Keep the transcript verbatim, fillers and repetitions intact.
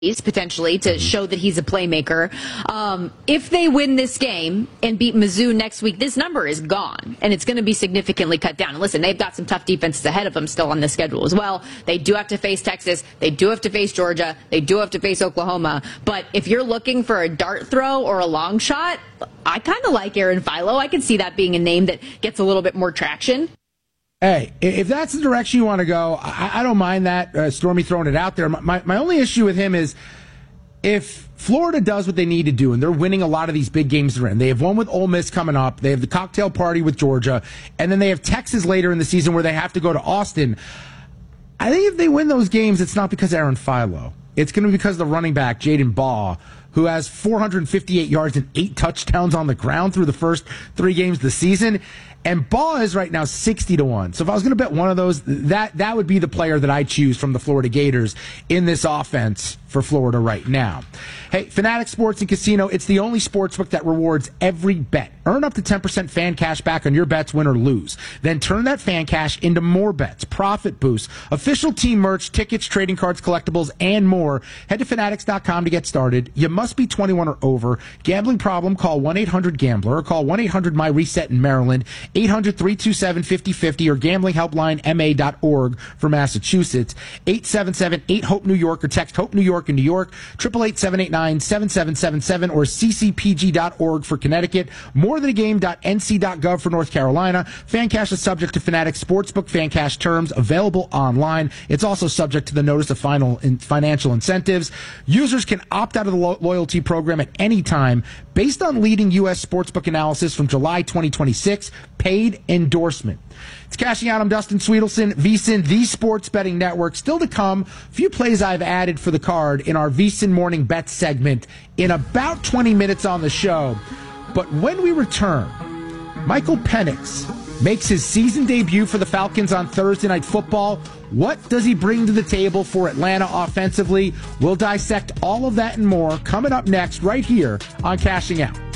potentially to show that he's a playmaker. Um, if they win this game and beat Mizzou next week, this number is gone, and it's going to be significantly cut down. And listen, they've got some tough defenses ahead of them still on the schedule as well. They do have to face Texas. They do have to face Georgia. They do have to face Oklahoma. But if you're looking for a dart throw or a long shot, I kind of like Aaron Philo. I can see that being a name that gets a little bit more traction. Hey, if that's the direction you want to go, I, I don't mind that. Uh, Stormy throwing it out there. My, my only issue with him is if Florida does what they need to do, and they're winning a lot of these big games they're in. They have one with Ole Miss coming up. They have the cocktail party with Georgia. And then they have Texas later in the season where they have to go to Austin. I think if they win those games, it's not because of Aaron Philo. It's going to be because of the running back, Jaden Baugh, who has four hundred fifty-eight yards and eight touchdowns on the ground through the first three games of the season. And Baugh is right now sixty to one. So if I was going to bet one of those, that that would be the player that I choose from the Florida Gators in this offense for Florida right now. Hey, Fanatics Sports and Casino, it's the only sportsbook that rewards every bet. Earn up to ten percent fan cash back on your bets, win or lose. Then turn that fan cash into more bets, profit boosts, official team merch, tickets, trading cards, collectibles, and more. Head to fanatics dot com to get started. You must be twenty-one or over. Gambling problem, call one eight hundred gambler or call one eight hundred my reset in Maryland, eight hundred three two seven five oh five oh or gambling helpline m a dot org for Massachusetts, eight seven seven eight hope New York or text HOPE New York in New York, eight eight eight seven eight nine seven seven seven seven or c c p g dot org for Connecticut, more than a game dot n c dot gov for North Carolina. Fan Cash is subject to Fanatics Sportsbook Fan Cash terms, available online. It's also subject to the notice of final in financial incentives. Users can opt out of the lo- loyalty program at any time based on leading U S sportsbook analysis from July twenty twenty-six. Paid endorsement. It's Cashing Out. I'm Dustin Sweetelson, VSiN, the Sports Betting Network. Still to come, a few plays I've added for the card in our VSiN Morning Bet segment in about twenty minutes on the show. But when we return, Michael Penix makes his season debut for the Falcons on Thursday Night Football. What does he bring to the table for Atlanta offensively? We'll dissect all of that and more coming up next right here on Cashing Out.